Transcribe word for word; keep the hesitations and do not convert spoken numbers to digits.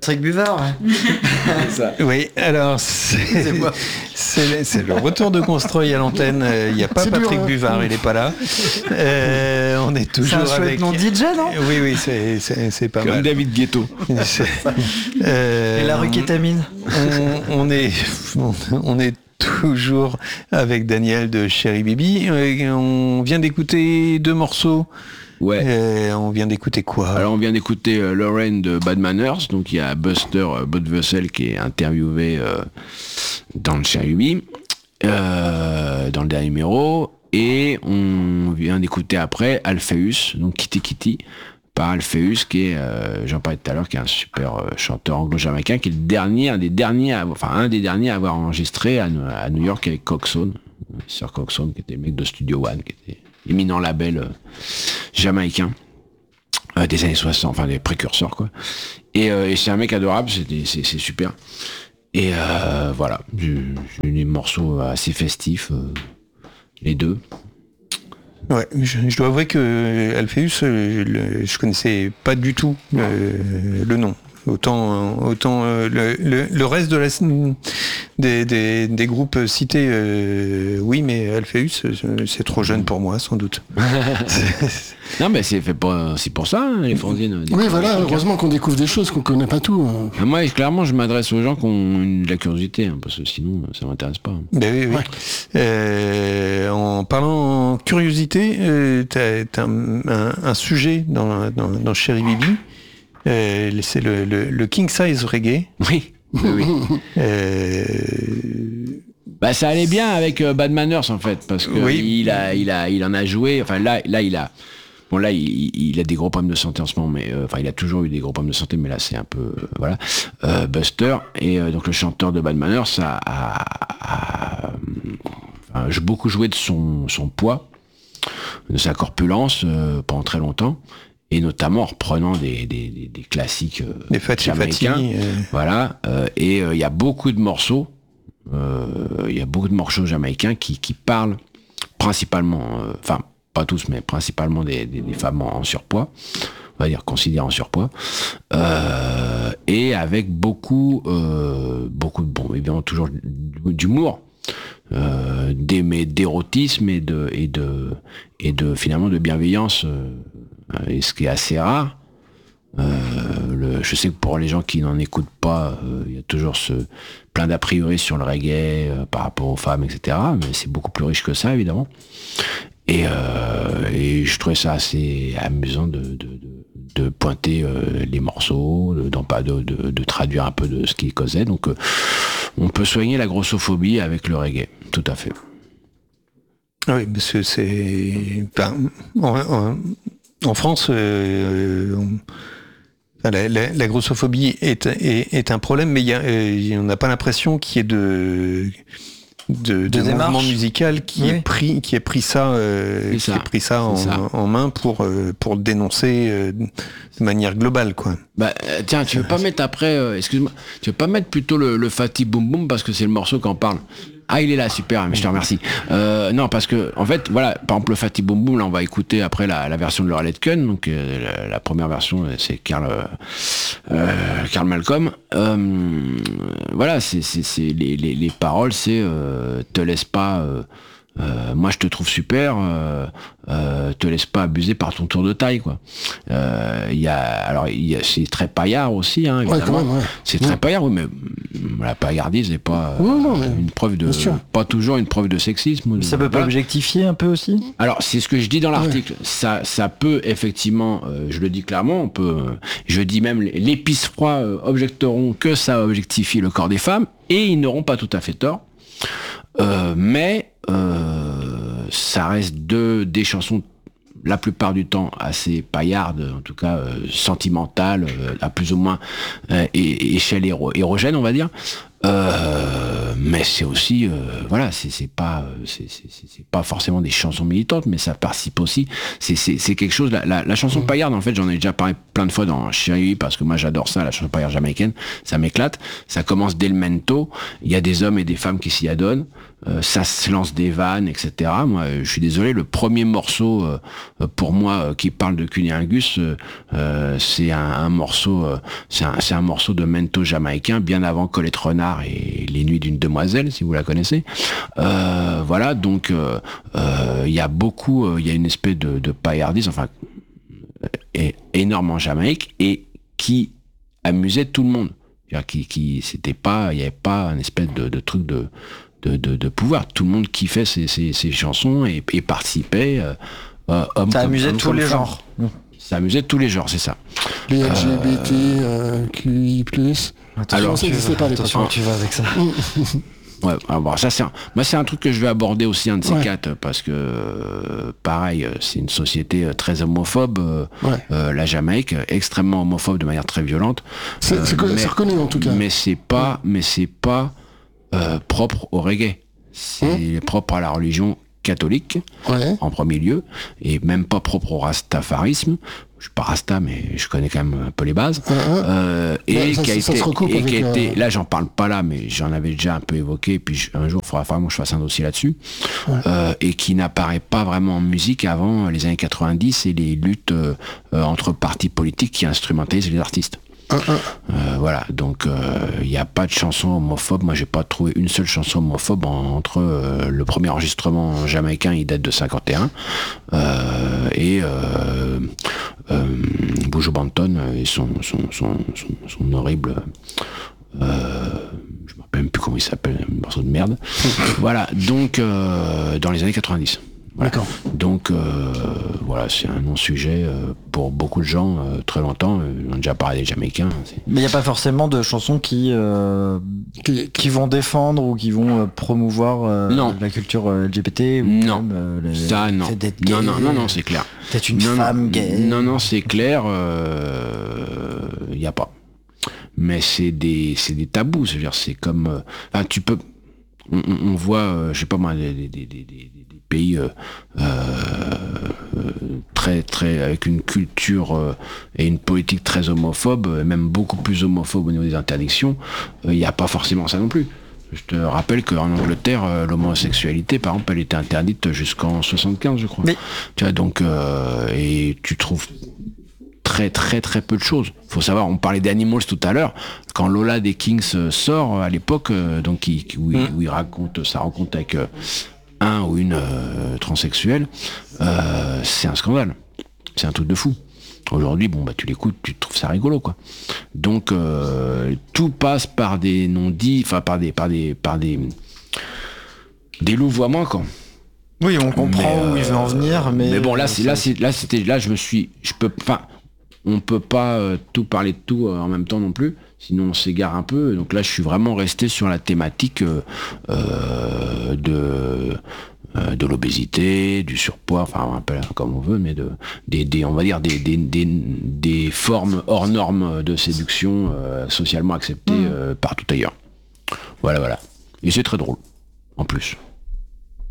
Patrick Buvard. Ouais. C'est ça. Oui, alors c'est, c'est, c'est le retour de Construit à l'antenne. Il n'y a pas C'est Patrick dur, hein. Buvard, il n'est pas là. Euh, on est C'est toujours un chouette avec. nom de D J, non? Oui, oui, c'est, c'est, c'est pas Comme mal. David Guetto. C'est- euh, Et la rue Kétamine. on, on est, on, on est toujours avec Daniel de Chéri Bibi. Euh, On vient d'écouter deux morceaux. Ouais. Euh, on vient d'écouter quoi? Alors on vient d'écouter euh, Lorraine de Bad Manners, donc il y a Buster euh, Bodvessel qui est interviewé euh, dans le Cherubim, euh, dans le dernier numéro, et on vient d'écouter après Alpheus, donc Kitty Kitty, par Alpheus, qui est, euh, j'en parlais tout à l'heure, qui est un super euh, chanteur anglo-jamaïcain, qui est le dernier, un des derniers, à, enfin un des derniers à avoir enregistré à, à New York avec Coxsone, Sir Coxsone, qui était le mec de Studio One, qui était éminent label euh, jamaïcain euh, des années soixante, enfin des précurseurs quoi. Et, euh, et c'est un mec adorable, c'est, c'est, c'est super. Et euh, voilà, j'ai, j'ai eu des morceaux assez festifs, euh, les deux. Ouais, je, je dois avouer que Alpheus, euh, le- je connaissais pas du tout euh, le nom. Autant, autant euh, le, le, le reste de la, des, des, des groupes cités, euh, oui, mais Alpheus, euh, c'est trop jeune pour moi, sans doute. Non mais c'est fait pas, c'est pour ça hein, les fanzines. Oui, voilà, heureusement qu'on découvre des choses, qu'on connaît pas tout. hein. Ah, moi clairement je m'adresse aux gens qui ont une- de la curiosité, hein, parce que sinon ça m'intéresse pas. Ben oui, oui. Ouais. Euh, en parlant curiosité, euh, t'as, t'as un, un, un sujet dans, dans, dans Chéri Bibi. Euh, c'est le, le, le King Size Reggae. Oui. Oui, oui. Euh, Bah ça allait bien avec euh, Bad Manners en fait, parce que Oui. il a, il a, il en a joué. Enfin là, là il a, bon là il, il a des gros problèmes de santé en ce moment, mais euh, enfin il a toujours eu des gros problèmes de santé, mais là c'est un peu euh, voilà. Euh, Buster et euh, donc le chanteur de Bad Manners a, a, a, enfin, j'ai beaucoup joué de son, son poids, de sa corpulence euh, pendant très longtemps. Et notamment en reprenant des, des, des, des classiques euh, Les Fati jamaïcains. Fati, euh. Voilà. Euh, et il euh, y a beaucoup de morceaux, il euh, y a beaucoup de morceaux jamaïcains qui, qui parlent principalement, enfin euh, pas tous, mais principalement des, des, des femmes en, en surpoids, on va dire considérées en surpoids, euh, et avec beaucoup, euh, beaucoup de, bon, évidemment toujours d'humour. Euh, d'aimer, d'érotisme et de et de et de finalement de bienveillance, euh, et ce qui est assez rare. Euh, le, je sais que pour les gens qui n'en écoutent pas, euh, il y a toujours ce plein d'a priori sur le reggae euh, par rapport aux femmes, et cetera. Mais c'est beaucoup plus riche que ça, évidemment. Et, euh, et je trouvais ça assez amusant de, de, de, de pointer euh, les morceaux, de, de, de, de traduire un peu de ce qu'ils causaient. Donc, euh, on peut soigner la grossophobie avec le reggae, tout à fait. Oui, parce que c'est... Enfin, en, en, en France, euh, on- enfin, la, la, la grossophobie est, est, est un problème, mais il y a, euh, on n'a pas l'impression qu'il y ait de... de, de, De démarche. mouvement musical qui Oui. est pris qui ait pris ça, euh, C'est qui ça. ait pris ça en, C'est ça. en main pour euh, pour le dénoncer euh, de manière globale, quoi. Bah euh, tiens, tu veux pas mettre après, euh, excuse-moi, tu veux pas mettre plutôt le, le Fatih Boom Boom parce que c'est le morceau qui en parle. Ah, il est là, super, mais je te remercie. Euh, non, parce que en fait, voilà, par exemple le Fatih Boom Boom, là, on va écouter après la, la version de Laurel Aitken, donc euh, la, la première version, c'est Karl, euh, Karl Malcolm. Euh, voilà, c'est, c'est, c'est les, les, les paroles, c'est euh, te laisse pas. Euh, Euh, moi je te trouve super, euh, euh, te laisse pas abuser par ton tour de taille, quoi. Euh, il y a, alors il y a, c'est très paillard aussi, hein, évidemment. Ouais, quand même, ouais. C'est très paillard, oui, mais mm, la paillardise n'est pas euh, Ouais, non, mais une preuve de, bien sûr. pas toujours une preuve de sexisme. ou de- Ça peut pas voilà. objectifier un peu aussi? Alors c'est ce que je dis dans l'article. Ça, ça peut effectivement, euh, je le dis clairement, on peut, euh, je dis même l'épice froid euh, objecteront que ça objectifie le corps des femmes et ils n'auront pas tout à fait tort. Euh, mais euh, ça reste deux des chansons la plupart du temps assez paillardes, en tout cas euh, sentimentales, euh, à plus ou moins euh, é- échelle héro- érogène, on va dire. Euh, mais c'est aussi, euh, voilà, c'est, c'est pas, c'est, c'est, c'est pas forcément des chansons militantes, mais ça participe aussi. C'est, c'est, c'est quelque chose. La, la, la chanson paillarde, en fait, j'en ai déjà parlé plein de fois dans Chérie, parce que moi j'adore ça, la chanson paillarde jamaïcaine, ça m'éclate. Ça commence dès le mento. Il y a des hommes et des femmes qui s'y adonnent. Euh, ça se lance des vannes, et cetera. Moi, je suis désolé, le premier morceau euh, pour moi euh, qui parle de cunnilingus, euh, euh, c'est un, un morceau, euh, c'est un, c'est un morceau de mento jamaïcain, bien avant Colette Renard et Les Nuits d'une demoiselle, si vous la connaissez. Euh, voilà, donc il euh, euh, y a beaucoup, il euh, y a une espèce de, de paillardisme, enfin, euh, énorme en Jamaïque et qui amusait tout le monde. C'est-à-dire qui, qui, c'était pas, il y avait pas un espèce de, de truc de De, de, de pouvoir. Tout le monde kiffait ces, ces, ces chansons et, et participait. Euh, euh, homme ça comme, amusait homme tous comme les femme. genres. Ça amusait tous les genres, c'est ça. Les L G B T, euh, Q I plus. Attention, Alors, tu ça, c'est pas vas, les attention où tu vas avec ça. Ouais, alors bon, ça c'est un, moi c'est un truc que je vais aborder aussi un de ces Ouais. quatre parce que euh, pareil, euh, c'est une société euh, très homophobe, euh, Ouais. euh, la Jamaïque, euh, extrêmement homophobe de manière très violente. C'est, Euh, c'est, mais- c'est reconnu en tout cas. Mais c'est pas, mais c'est pas euh, propre au reggae. C'est propre à la religion catholique Ouais. en premier lieu, et même pas propre au rastafarisme. Je suis pas rasta, mais je connais quand même un peu les bases. Ouais, ouais. Euh, et Ouais, ça- qui a ça été, se recoupe et qui a avec, été- euh, là j'en parle pas là, mais j'en avais déjà un peu évoqué. Puis je- un jour, il faudra vraiment que je fasse un dossier là-dessus. Euh, et qui n'apparaît pas vraiment en musique avant les années quatre-vingt-dix et les luttes euh, euh, entre partis politiques qui instrumentalisent les artistes. Un, un. Euh, voilà, donc il n'y a pas de chanson homophobe. Moi, j'ai pas trouvé une seule chanson homophobe en- entre euh, le premier enregistrement jamaïcain, il date de cinquante et un, euh, et euh, euh, Buju Banton et son, son, son, son, son horrible... Euh, je me rappelle même plus comment il s'appelle, un morceau de merde. Voilà, donc euh, dans les années quatre-vingt-dix. Voilà. D'accord. Donc euh, voilà, c'est un non-sujet euh, pour beaucoup de gens euh, très longtemps. Euh, on a déjà parlé des Jamaïcains. c'est- Mais il n'y a pas forcément de chansons qui, euh, Qui- qui vont défendre ou qui vont euh, promouvoir euh, Non. la culture euh, L G B T ou Non. même, euh, le Ça, non. fait d'être Non, gay, non, non, non, c'est clair. d'être une non, femme non, gay. Non, non, c'est clair. Il n'y a pas. Mais c'est des, c'est des tabous. C'est-à-dire, c'est comme. euh, Enfin, tu peux. On, on- on voit, euh, je sais pas moi, des, des, des, des- des- des pays euh, euh, euh, très, très, avec une culture euh, et une politique très homophobe, euh, même beaucoup plus homophobe au niveau des interdictions. Il n'y a pas forcément ça non plus. Je te rappelle qu'en Angleterre, euh, l'homosexualité, par exemple, elle était interdite jusqu'en soixante-quinze, je crois. Mais- Tu vois, donc, euh, et tu trouves très très très peu de choses. Faut savoir, on parlait d'Animals tout à l'heure, quand Lola des Kings euh, sort à l'époque, euh, donc il, où, il, où il raconte sa rencontre avec euh, un ou une euh, transsexuelle, euh, c'est un scandale. C'est un truc de fou. Aujourd'hui, bon bah tu l'écoutes, tu trouves ça rigolo quoi. Donc euh, tout passe par des non-dits, enfin par des par des par des des louvoiements quoi. Oui, on comprend Mais, où il veut en venir, mais... mais bon là c'est là c'est là c'était là je me suis je peux enfin on peut pas euh, tout parler de tout euh, en même temps non plus, sinon on s'égare un peu. Donc là je suis vraiment resté sur la thématique euh, euh, de euh, de l'obésité, du surpoids, enfin on appelle comme on veut, mais de des, des on va dire des des, des, des formes hors normes de séduction euh, socialement acceptées euh, partout ailleurs. Voilà voilà. Et c'est très drôle en plus.